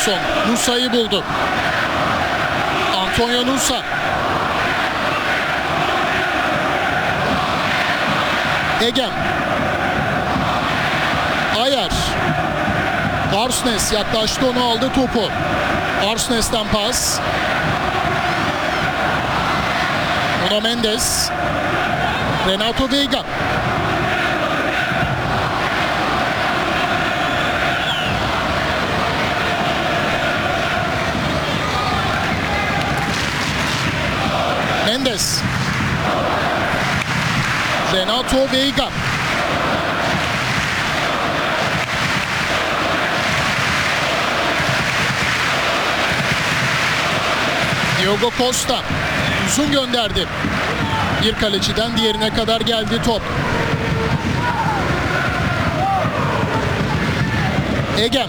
Ederson Nusa'yı buldu. Antonio Nusa. Egem. Ayer. Arsnes yaklaştı, onu aldı topu. Arsnes'ten pas. Nuno Mendes. Renato Veiga. Mendes. Renato Veiga. Diogo Costa uzun gönderdi. Bir kaleciden diğerine kadar geldi top. Egem.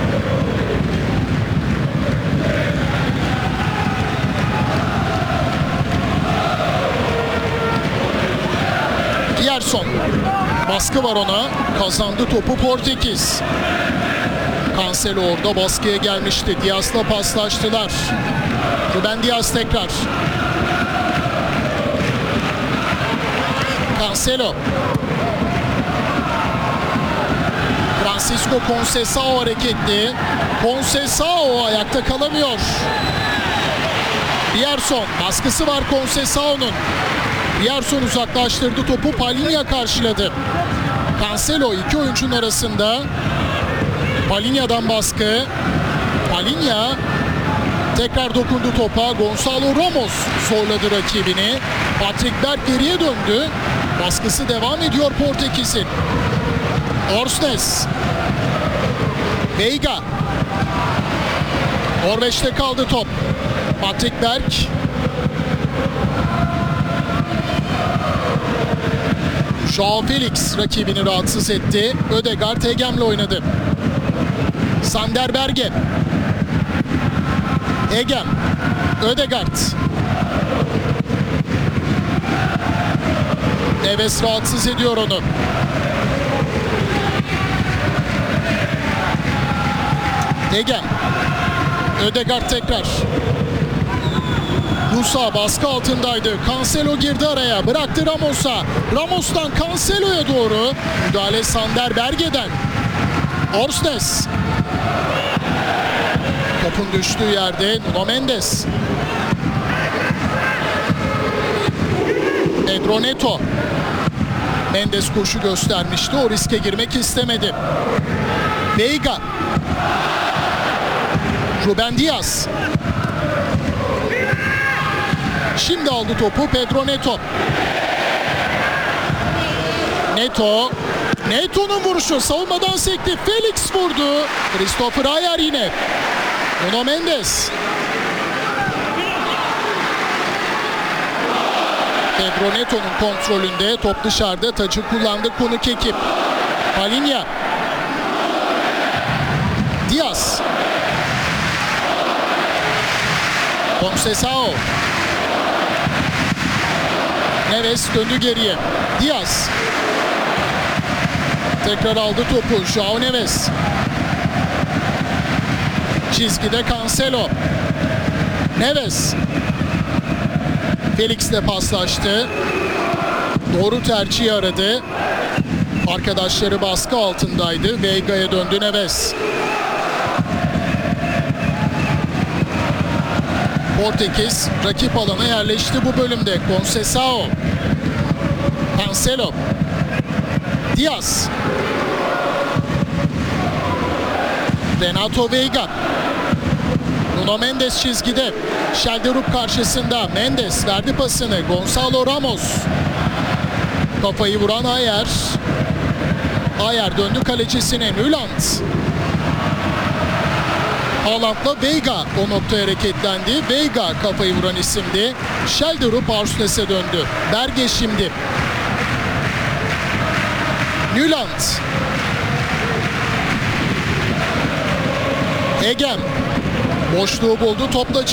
Gerson. Baskı var ona. Kazandı topu Portekiz. Cancelo orada baskıya gelmişti. Diaz'la paslaştılar. Ruben Diaz tekrar. Cancelo. Francisco Conceição hareketli. Conceição ayakta kalamıyor. Gerson. Baskısı var Conceição'nun. Gerson uzaklaştırdı topu. Palhinha karşıladı. Cancelo iki oyuncunun arasında. Palhinha'dan baskı. Palhinha tekrar dokundu topa. Gonçalo Ramos zorladı rakibini. Patrick Berg geriye döndü. Baskısı devam ediyor Portekiz'in. Orsnes. Veiga. Norveç'te kaldı top. Patrick Berg. Joao Felix rakibini rahatsız etti. Ødegaard Egem'le oynadı. Sander Berge. Egem. Ødegaard. Neves rahatsız ediyor onu. Egem. Ødegaard tekrar. Nusa baskı altındaydı. Cancelo girdi araya. Bıraktı Ramos'a. Ramos'tan Cancelo'ya doğru. Müdahale Sander Berge'den. Orsnes. Topun düştüğü yerde Nuno Mendes. Pedro Neto. Mendes koşu göstermişti. O riske girmek istemedi. Veiga. Ruben Diaz. Şimdi aldı topu Pedro Neto. Neto. Neto'nun vuruşu savunmadan sekti. Felix vurdu. Christopher Ayer yine. Nuno Mendes. Pedro Neto'nun kontrolünde. Top dışarıda. Tacı kullandı konuk ekip. Palhinha. Diaz. Conceição. Neves döndü geriye. Diaz. Tekrar aldı topu. Joao Neves. Çizgide Cancelo. Neves. Felix'le paslaştı. Doğru tercihi aradı. Arkadaşları baskı altındaydı. Veiga'ya döndü Neves. Portekiz rakip alana yerleşti bu bölümde. Conceição. Cancelo. Diaz. Renato Veiga. Nuno Mendes çizgide. Şelderup karşısında. Mendes verdi pasını. Gonçalo Ramos. Kafayı vuran Ayer. Ayer döndü kalecisine. Müland. Haaland'la Veiga o noktaya hareketlendi. Veiga kafayı vuran isimdi. Şelderup Arsnes'e döndü. Berge şimdi. Müland. Egem. Boşluğu buldu. Topla